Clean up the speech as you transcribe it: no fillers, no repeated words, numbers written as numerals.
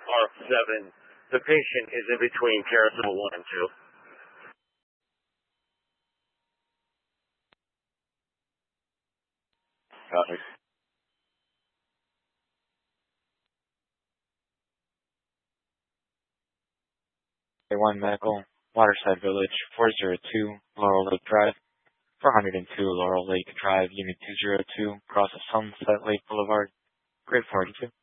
R7. The patient is in between carousel 1 and 2. Copy. A1 Medical, Waterside Village, 402, Laurel Lake Drive, 402 Laurel Lake Drive, Unit 202, across the Sunset Lake Boulevard, Grade 42.